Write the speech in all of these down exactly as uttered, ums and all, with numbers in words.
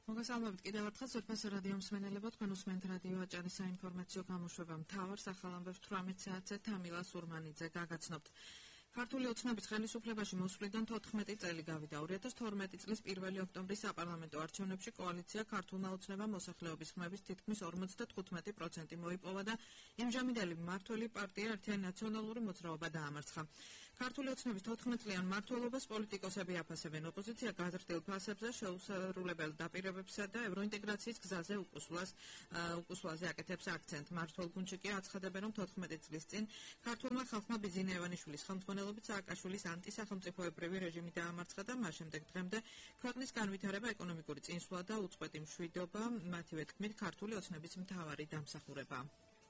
მოგესალმებით კიდევ ერთხელ სოფასო რადიო მსმენელებო, თქვენ უსმენთ რადიო აჭარის საინფორმაციო გამოშვება მთავარ სახალ ამბებს თვრამეტ საათზე თამილა სურმანიძე გაგაცნობთ. ქართული ოცნების ხელისუფლებაში მოსვლიდან თოთხმეტი წელი გავიდა. ორი ათას თორმეტი წლის პირველი ოქტომბრის საპარლამენტო არჩევნებში კოალიცია ქართულმა ოცნებამ მოსახლეობის ხმების თითქმის ორმოცდათხუთმეტი პროცენტი მოიპოვა და იმჟამინდელი მმართველი პარტია ერთიანი ნაციონალური მოძრაობა დაამარცხა. ქართული ოცნების თოთხმეტ წლიან მმართველობას პოლიტიკოსები აფასებენ. ოპოზიცია გაზრდილ ფასებზე შეუსრულებელ დაპირებებსა და ევროინტეგრაციის გზაზე უკუსვლას უკუსვლაზე აკეთებს აქცენტ. მმართველ გუნდში კი აცხადებენ, რომ თოთხმეტი წლის წინ ქართულმა ხალხმა ბიძინა ივანიშვილის ხელმძღვანელობით სააკაშვილის ანტისახელმწიფოებრივი რეჟიმი დაამარცხა და მას შემდეგ დღემდე ქვეყნის განვითარება, ეკონომიკური წინსვლა და უწყვეტი მშვიდობა მათივე თქმით ქართული ოცნების მთავარი დამსახურებაა.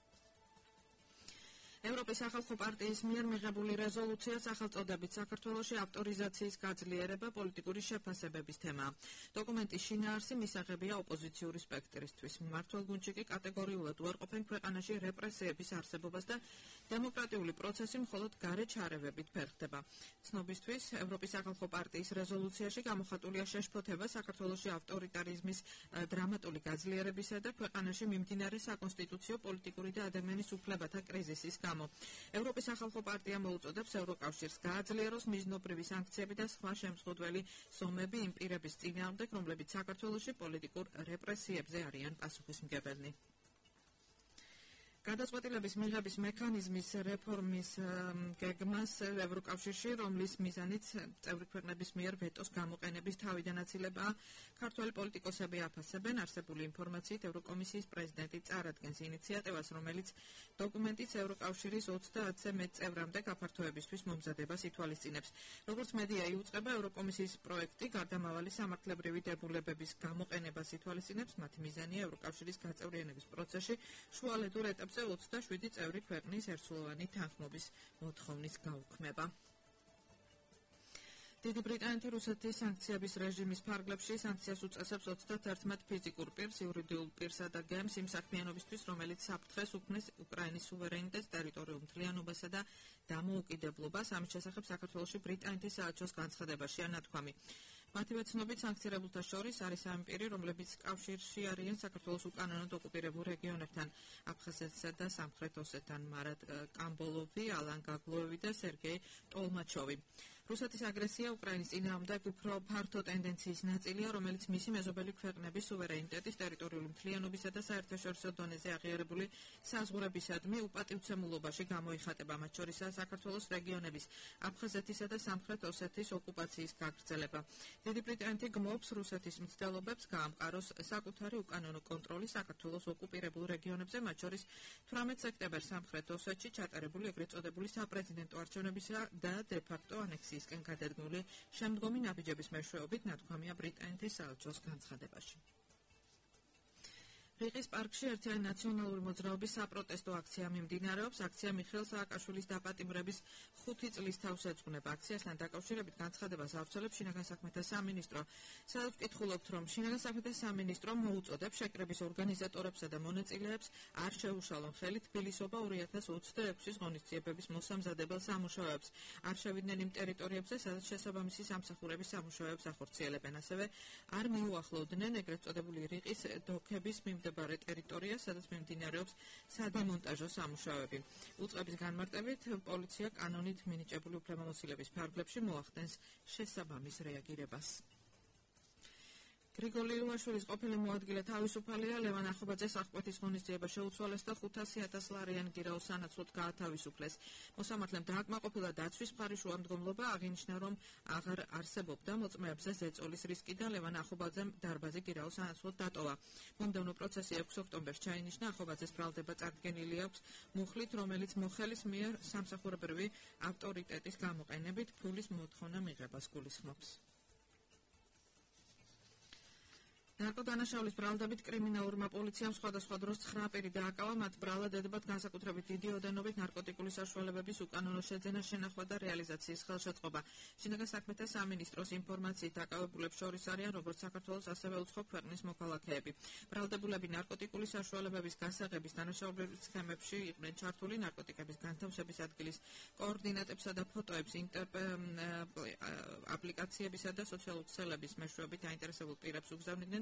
ევროპის სახალხო პარტიის მიერ მიღებული რეზოლუცია სახელწოდებით საქართველოში ავტორიზაციის გაძლიერება პოლიტიკური შეფასებების თემაა. დოკუმენტის შინაარსი მისაღებია ოპოზიციური სპექტრისთვის. მმართველ გუნდში კი კატეგორიულად უარყოფენ ქვეყანაში რეპრესიების არსებობას და დემოკრატიული პროცესი მხოლოდ გარე ჩარევებით ფერხდება. ცნობისთვის, ევროპის სახალხო პარტიის რეზოლუციაში გამოხატულია შეშფოთება საქართველოში ავტორიტარიზმის დრამატული გაძლიერებისა და ქვეყანაში მიმდინარე საკონსტიტუციო, პოლიტიკური და ადამიანის უფლებათა კრიზისის ევროპის სახალხო პარტია მოუწოდებს ევროკავშირს გააძლიეროს მიზნობრივი სანქციები და სხვა შემზღუდველი ზომები იმ პირების წინააღმდეგ, რომლებიც საქართველოში პოლიტიკურ რეპრესიებზე არიან პასუხისმგებელნი. გადაწყვეტილების მიღების მექანიზმის რეფორმის გეგმას ევროკავშირში, რომლის მიზანიც წევრი ქვეყნების მიერ ვეტოს გამოყენების თავიდანაცილებაა, ქართველი პოლიტიკოსები აფასებენ. არსებული ინფორმაციით ევროკომისიის პრეზიდენტი წარადგენს ინიციატივას, რომელიც დოკუმენტის ევროკავშირის ოცდაათზე მეტ წევრამდე გაფართოებისთვის მომზადებას ითვალისწინებს. როგორც მედია იუწყება, ევროკომისიის პროექტი გარდამავალი სამართლებრივი დებულებების გამოყენებას ითვალისწინებს. მათი მიზანია ევროკავშირის გაწევრიანების პროცესში შუალედურ ეტაპზე ოცდაშვიდი წევრი ქვეყნის ერთსულოვანი თანხმობის მოთხოვნის გაუქმება. დიდი ბრიტანეთი რუსეთის სანქციების რეჟიმის ფარგლებში სანქციას უწესებს ოცდათერთმეტ ფიზიკურ პირს, იურიდიულ პირსა და გემს იმ საქმიანობისთვის, რომელიც საფრთხეს უქმნის უკრაინის სუვერენიტეტს, ტერიტორიულ მთლიანობასა და დამოუკიდებლობას. ამის შესახებ საქართველოში ბრიტანეთის საელჩოს განცხადებაშია ნათქვამი. მათივე ცნობით სანქცირებულთა შორის არის ამ პირი, რომლებიც კავშირში არიან საქართველოს უკანონოდ ოკუპირებულ რეგიონებთან, აფხაზეთსა და სამხრეთ ოსეთთან, მარად კამბოლოვი, ალან გაგლოევი და სერგეი ტოლმაჩოვი. რუსეთის აგრესია უკრაინის წინააღმდეგ უფრო ფართო ტენდენციის ნაწილია, რომელიც მისი მეზობელი ქვეყნების სუვერენიტეტის, ტერიტორიული მთლიანობისა და საერთაშორისო დონეზე აღიარებული საზღვრებისადმი უპატივცემულობაში გამოიხატება, მათ შორისაა საქართველოს რეგიონების აფხაზეთისა და სამხრეთ ოსეთის ოკუპაციის გაგრძელება. დიდი ბრიტანეთი გმობს რუსეთის მცდელობებს გაამყაროს საკუთარი უკანონო კონტროლი საქართველოს ოკუპირებულ რეგიონებზე, მათ შორის თვრამეტ სექტემბერს სამხრეთ ოსეთში ჩატარებული ეგრეთ წოდებული საპრეზიდენტო არჩევნებისა და დე-ფაქტო ანექსიისკენ გადადგმული შემდგომი ნაბიჯების მეშვეობით, ნათქვამია ბრიტანეთის საელჩოს განცხადებაში. რიყის პარკში ერთიანი ნაციონალური მოძრაობის საპროტესტო აქცია მიმდინარეობს. აქცია მიხეილ სააკაშვილის დაპატიმრების ხუთი წლის თავს ეძღვნება. აქციასთან დაკავშირებით განცხადებას ავრცელებს შინაგან საქმეთა სამინისტრო. სადაც ვკითხულობთ, რომ შინაგან საქმეთა სამინისტრო მოუწოდებს შეკრების ორგანიზატორებსა და მონაწილეებს არ შეუშალონ ხელი თბილისობა ორი ათას ოცდაექვსის ღონისძიებების მოსამზადებელ სამუშაოებს. არ შევიდნენ იმ ტერიტორიებზე, სადაც შესაბამისი სამსახურების სამუშაოებს ახორციელებენ. ასევე არ მიუახლოვდნენ ეგრეთ წოდებული რიყის დოქების მიმდებარე მდებარე ტერიტორია, სადაც მიმდინარეობს სადემონტაჟო სამუშაოები. უწყების განმარტებით, პოლიცია კანონით მინიჭებული უფლებამოსილების ფარგლებში მოახდენს შესაბამის რეაგირებას. გრიგოლი ილუაშვილის ყოფილი მოადგილე თავისუფალია, ლევან ახობაძეს აღკვეთის ღონისძიება შეუცვალეს და ხუთასი ათას ლარიან გირაოს სანაცვლოდ გაათავისუფლეს. მოსამართლემ დააკმაყოფილა დაცვის მხარის შუამდგომლობა, აღინიშნა, რომ აღარ არსებობდა მოწმეებზე ზეწოლის რისკი და ლევან ახობაძემ დარბაზი გირაოს სანაცვლოდ დატოვა. მომდევნო პროცესი ექვსი ოქტომბერს ჩაინიშნა, ახობაძეს ბრალდება წარდგენილი აქვს მუხლით, რომელიც მოხელის მიერ სამსახურებრივი ავტორიტეტის გამოყენებით ფულის მოთხოვნა მიღებას გულისხმობს. ნარკოდანაშაულის ბრალდებით კრიმინალურმა პოლიციამ სხვადასხვა დროს ცხრა პირი დააკავა, მათ ბრალად ედებათ განსაკუთრებით დიდი ოდენობით ნარკოტიკული საშუალებების უკანონო შეძენა, შენახვა და რეალიზაციის ხელშეწყობა. შინაგან საქმეთა სამინისტროს ინფორმაციით დაკავებულებს შორის არიან როგორც საქართველოს, ასევე უცხო ქვეყნის მოქალაქეები. ბრალდებულები ნარკოტიკული საშუალებების გასაღების დანაშაულებების სქემებში იყვნენ ჩართული, ნარკოტიკების განთავსების ადგილის კოორდინატებსა და ფოტოებს აპლიკაციებისა და სოციალურ ქსელების მეშვეობით აინტერესებულ პირებს უგზავნიდნენ.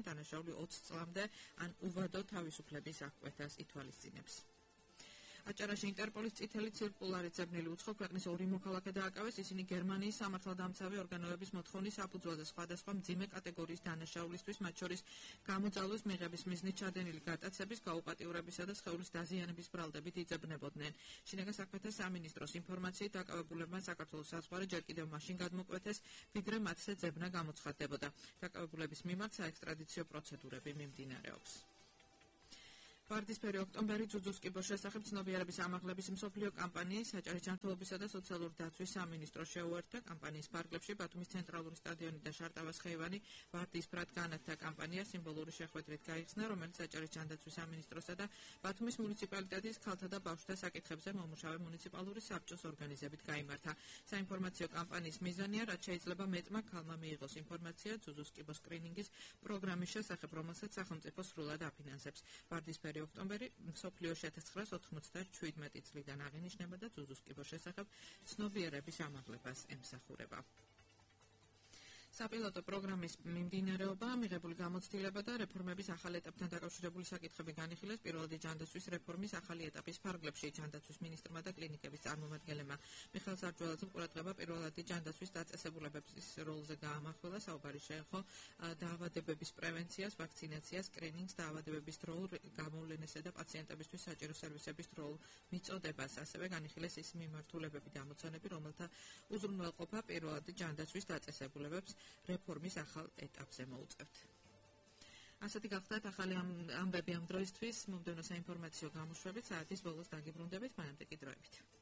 დანაშაული ოცი წლამდე ან უვადო თავისუფლების აღკვეთას ითვალისწინებს. აჭარაში ინტერპოლის წითელი ცირკულარი ძებნილი უცხო ქვეყნის ორი მოქალაქე დააკავეს, ისინი გერმანიის სამართალდამცავი ორგანოების მოთხოვნის საფუძველზე სხვადასხვა მძიმე კატეგორიის დანაშაულისთვის, მათ შორის გამოძალვის მიღების მიზნით ჩადენილი გატაცების, გაუპატიურებისა და სხეულის დაზიანების ბრალდებით იძებნებოდნენ. შინაგან საქმეთა სამინისტროს ინფორმაციით დაკავებულებმა საქართველოს საზღვარი ჯერ კიდევ მაშინ გადმოკვეთეს, ვიდრე მათზე ძებნა გამოცხადდებოდა. დაკავებულების მიმართ საექსტრადიციო პროცედურები მიმდინარეობს. ვარდისფერი ოქტომბერი ძუძუს კიბოს შესახებ ცნობიერების ამაღლების მსოფლიო კამპანიის საჭირო ჯანმრთელობისა და სოციალური დაცვის სამინისტრო შეუერთდა. კამპანიის ფარგლებში ბათუმის ცენტრალური სტადიონი და შარტავას ხეივანი ვარდისფრად განათდა. კამპანია სიმბოლური შეხვედრით გაიხსნა, რომელიც საჭირო ჯანდაცვის სამინისტროსა და ბათუმის მუნიციპალიტეტის ქალთა და ბავშვთა საკითხებზე მომუშავე მუნიციპალური საბჭოს ორგანიზებით გაიმართა. საინფორმაციო კამპანიის მიზანია, რაც შეიძლება მეტმა ქალმა მიიღოს ინფორმაცია ძუძუს კიბოს სკრინინგის პროგრამის შესახებ, რომელსაც სახელმწიფო სრულად აფინანსებს. ვარდისფერი ოქტომბერი მსოფლიოში ათას ცხრაას ოთხმოცდაშვიდმეტი წლიდან აღინიშნება და ძუძუს კიბოს შესახებ ცნობიერების ამაღლებას ემსახურება. საპილოტო პროგრამის მიმდინარეობა, მიღებული გამოცდილება და რეფორმების ახალ ეტაპთან დაკავშირებული საკითხები განიხილეს პირველადი ჯანდაცვის რეფორმის ახალი ეტაპის ფარგლებში. ჯანდაცვის მინისტრმა და კლინიკების წარმომადგენლებმა მიხეილ სარჯველაძემ ყურადღება პირველადი ჯანდაცვის დაწესებულებების როლზე გაამახვილა. საუბარი შეეხო დაავადებების პრევენციას, ვაქცინაციას, სკრინინგს, დაავადებების დროულ გამოვლენასა და პაციენტებისთვის საჭირო სერვისების დროულ მიწოდებას. ასევე განიხილეს ის მიმართულებები და ამოცანები, რომელთა უზრუნველყოფა პირველადი ჯანდაცვის დაწესებულებებს რეფორმის ახალ ეტაპზე მოუწევთ. ასეთი გახლდათ ახალი ამბები ამ დროისთვის. მომდევნო საინფორმაციო გამოშვებით საათის ბოლოს დაგიბრუნდებით, მანამდე კი დროებით.